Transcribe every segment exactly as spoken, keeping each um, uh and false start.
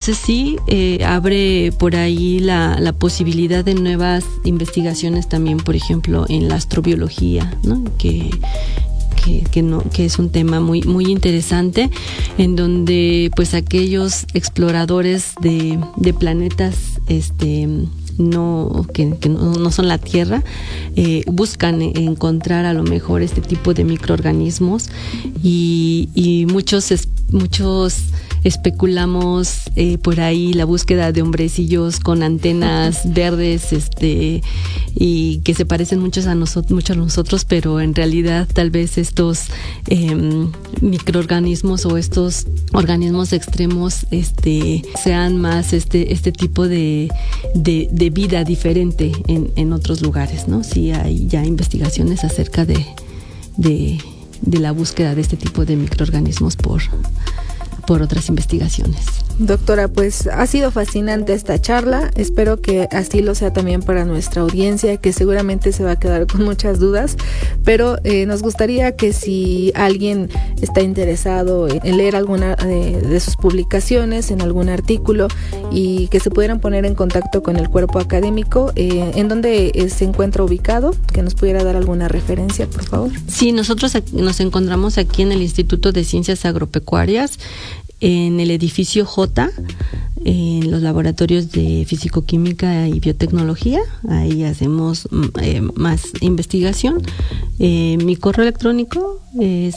Entonces sí, eh, abre por ahí la, la posibilidad de nuevas investigaciones también, por ejemplo, en la astrobiología, ¿no? Que Que, que, no, que es un tema muy, muy interesante, en donde pues aquellos exploradores de, de planetas este, no, que, que no, no son la Tierra, eh, buscan encontrar a lo mejor este tipo de microorganismos y, y muchos, muchos especulamos eh, por ahí la búsqueda de hombrecillos con antenas verdes, este, y que se parecen muchos a nosotros, mucho a nosotros, pero en realidad tal vez estos eh, microorganismos o estos organismos extremos, este, sean más este, este tipo de, de, de vida diferente en, en otros lugares, ¿no? Sí hay ya investigaciones acerca de, de, de la búsqueda de este tipo de microorganismos por por otras investigaciones. Doctora, pues ha sido fascinante esta charla, espero que así lo sea también para nuestra audiencia, que seguramente se va a quedar con muchas dudas, pero eh, nos gustaría que si alguien está interesado en leer alguna de, de sus publicaciones, en algún artículo, y que se pudieran poner en contacto con el cuerpo académico, eh, ¿en dónde eh, se encuentra ubicado? Que nos pudiera dar alguna referencia, por favor. Sí, nosotros nos encontramos aquí en el Instituto de Ciencias Agropecuarias, en el edificio J, en los laboratorios de Físico-Química y Biotecnología. Ahí hacemos eh, más investigación. Eh, mi correo electrónico es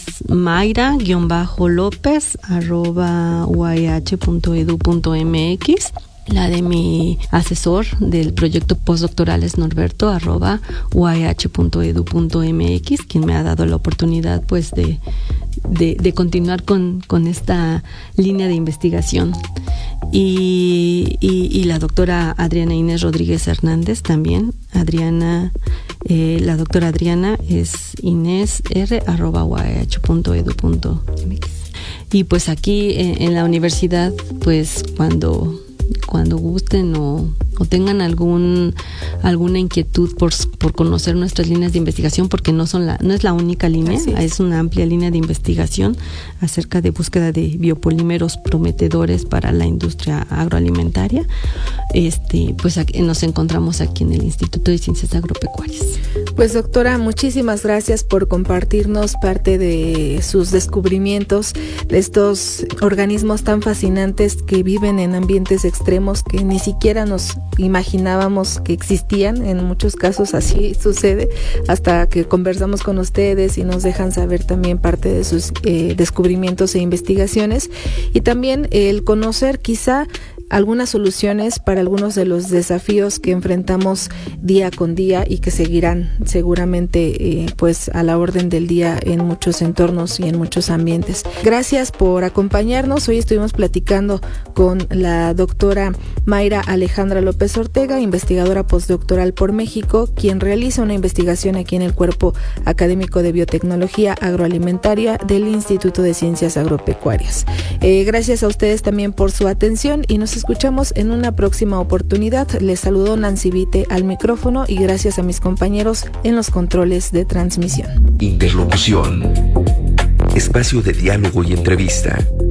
mayra-lópez arroba uah.edu.mx. La de mi asesor del proyecto postdoctoral es norberto arroba uah.edu.mx, quien me ha dado la oportunidad pues de De, de continuar con, con esta línea de investigación. Y, y, y la doctora Adriana Inés Rodríguez Hernández también. Adriana, eh, la doctora Adriana es inésr arroba uah.edu.mx. Y pues aquí en, en la universidad, pues cuando cuando gusten o, o tengan algún alguna inquietud por, por conocer nuestras líneas de investigación, porque no son la no es la única línea, es. es una amplia línea de investigación acerca de búsqueda de biopolímeros prometedores para la industria agroalimentaria. Este, pues aquí, nos encontramos aquí en el Instituto de Ciencias Agropecuarias. Pues doctora, muchísimas gracias por compartirnos parte de sus descubrimientos de estos organismos tan fascinantes que viven en ambientes extremos que ni siquiera nos imaginábamos que existían. En muchos casos así sucede, hasta que conversamos con ustedes y nos dejan saber también parte de sus eh, descubrimientos e investigaciones, y también el conocer quizá algunas soluciones para algunos de los desafíos que enfrentamos día con día y que seguirán seguramente eh, pues a la orden del día en muchos entornos y en muchos ambientes. Gracias por acompañarnos. Hoy estuvimos platicando con la doctora Mayra Alejandra López Ortega, investigadora postdoctoral por México, quien realiza una investigación aquí en el Cuerpo Académico de Biotecnología Agroalimentaria del Instituto de Ciencias Agropecuarias. Eh, gracias a ustedes también por su atención y nos escuchamos en una próxima oportunidad. Les saludó Nancy Vite al micrófono y gracias a mis compañeros en los controles de transmisión. Interlocución. Espacio de diálogo y entrevista.